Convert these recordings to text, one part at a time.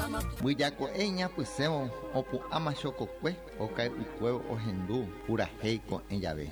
Muyako eña pusemo opu amachokokwe okai ukweo ohendu pura heiko en llave.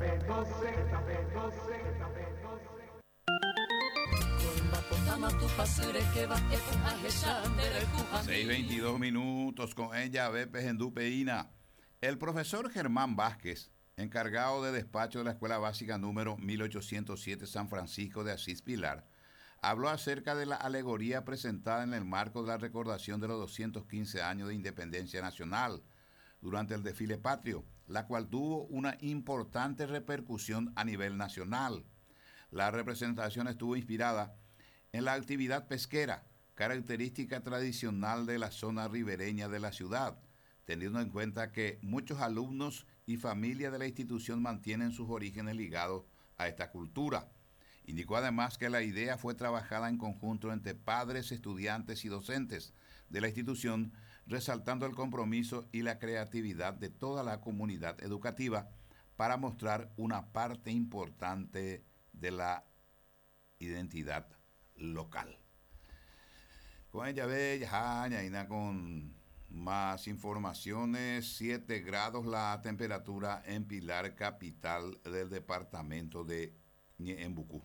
6:22 minutos con ella, Bepe Gendupeína. El profesor Germán Vázquez, encargado de despacho de la Escuela Básica número 1807 San Francisco de Asís Pilar, habló acerca de la alegoría presentada en el marco de la recordación de los 215 años de independencia nacional durante el desfile patrio, la cual tuvo una importante repercusión a nivel nacional. La representación estuvo inspirada en la actividad pesquera, característica tradicional de la zona ribereña de la ciudad, teniendo en cuenta que muchos alumnos y familias de la institución mantienen sus orígenes ligados a esta cultura. Indicó además que la idea fue trabajada en conjunto entre padres, estudiantes y docentes de la institución, resaltando el compromiso y la creatividad de toda la comunidad educativa para mostrar una parte importante de la identidad local. Con ella ve, con más informaciones. 7 grados la temperatura en Pilar, capital del departamento de Ñeembucú.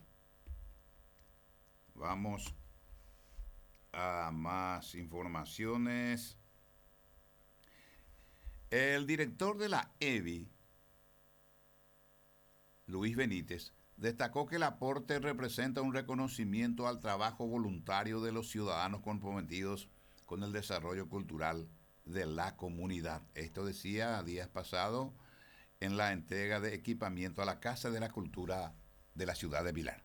Vamos a más informaciones. El director de la EBI, Luis Benítez, destacó que el aporte representa un reconocimiento al trabajo voluntario de los ciudadanos comprometidos con el desarrollo cultural de la comunidad. Esto decía días pasados en la entrega de equipamiento a la Casa de la Cultura de la ciudad de Pilar.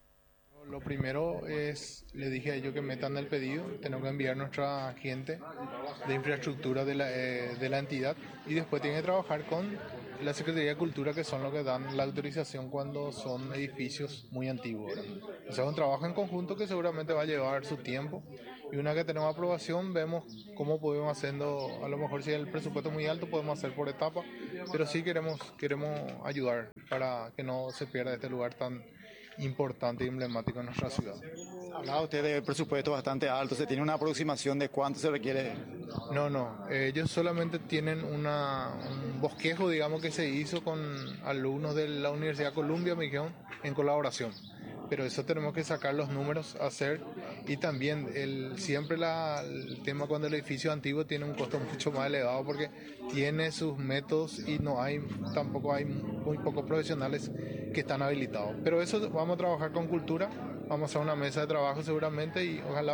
Lo primero es, le dije a ellos que metan el pedido, tenemos que enviar nuestra gente de infraestructura de la entidad y después tienen que trabajar con la Secretaría de Cultura, que son los que dan la autorización cuando son edificios muy antiguos, ¿verdad? O sea, es un trabajo en conjunto que seguramente va a llevar su tiempo y una vez que tenemos aprobación vemos cómo podemos haciendo, a lo mejor si el presupuesto es muy alto podemos hacer por etapa, pero sí queremos ayudar para que no se pierda este lugar tan importante y emblemático en nuestra ciudad. Hablaba usted de presupuesto bastante alto, ¿se tiene una aproximación de cuánto se requiere? No, ellos solamente tienen un bosquejo, digamos, que se hizo con alumnos de la Universidad de Columbia, me dijeron, en colaboración. Pero eso tenemos que sacar los números, hacer, y también siempre el tema cuando el edificio antiguo tiene un costo mucho más elevado porque tiene sus métodos y tampoco hay muy pocos profesionales que están habilitados. Pero eso vamos a trabajar con cultura, vamos a hacer una mesa de trabajo seguramente y ojalá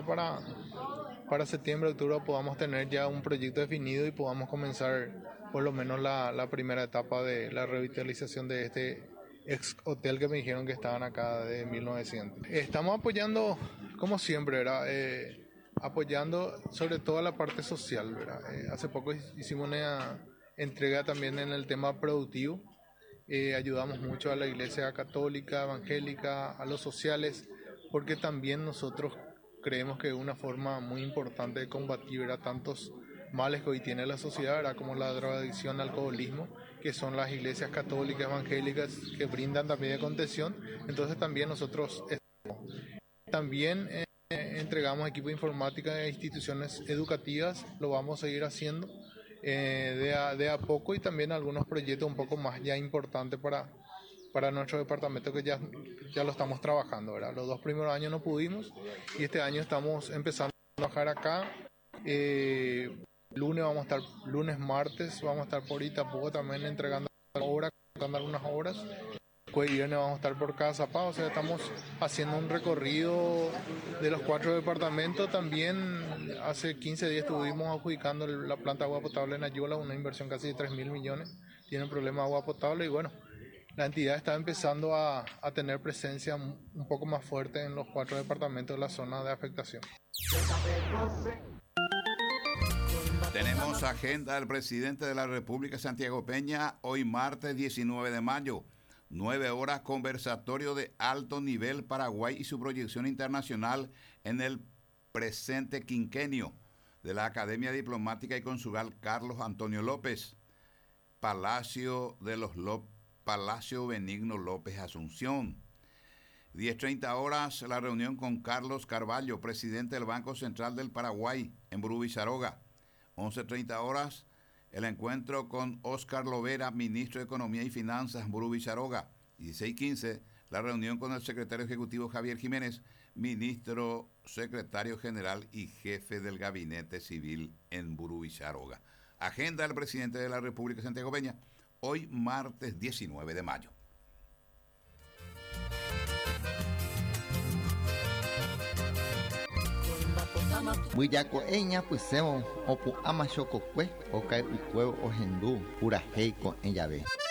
para septiembre, octubre podamos tener ya un proyecto definido y podamos comenzar por lo menos la primera etapa de la revitalización de este ex hotel que me dijeron que estaban acá de 1900. Estamos apoyando, como siempre, ¿verdad? Apoyando sobre todo la parte social, ¿verdad? Hace poco hicimos una entrega también en el tema productivo. Ayudamos mucho a la iglesia católica, evangélica, a los sociales, porque también nosotros creemos que es una forma muy importante de combatir, ¿verdad?, tantos males que hoy tiene la sociedad, ¿verdad?, como la drogadicción, alcoholismo, que son las iglesias católicas, evangélicas, que brindan también de contención. Entonces también nosotros también entregamos equipo de informática a instituciones educativas, lo vamos a seguir haciendo de a poco, y también algunos proyectos un poco más ya importantes para nuestro departamento que ya lo estamos trabajando, ¿verdad? Los 2 primeros años no pudimos y este año estamos empezando a trabajar acá. Lunes, martes vamos a estar por Itapuco también entregando algunas obras. Después viernes vamos a estar por Cazapá, o sea, estamos haciendo un recorrido de los 4 departamentos. También hace 15 días estuvimos adjudicando la planta de agua potable en Ayula, una inversión casi de 3.000 millones. Tienen problema de agua potable y bueno, la entidad está empezando a tener presencia un poco más fuerte en los 4 departamentos de la zona de afectación. Tenemos agenda del presidente de la República, Santiago Peña, hoy martes 19 de mayo. 9 horas, conversatorio de alto nivel Paraguay y su proyección internacional en el presente quinquenio de la Academia Diplomática y Consular Carlos Antonio López, Palacio Benigno López, Asunción. 10:30 horas, la reunión con Carlos Carvalho, presidente del Banco Central del Paraguay, en Burubí-Saroga. 11:30 horas, el encuentro con Óscar Lovera, ministro de Economía y Finanzas, Burubí-Saroga. 16:15, la reunión con el secretario ejecutivo Javier Jiménez, ministro, secretario general y jefe del Gabinete Civil en Burubí-Saroga. Agenda del presidente de la República, Santiago Peña, hoy martes 19 de mayo. Buyako eña pusemo opu ama chokokue okai ukueo ohendu puraheiko en llave.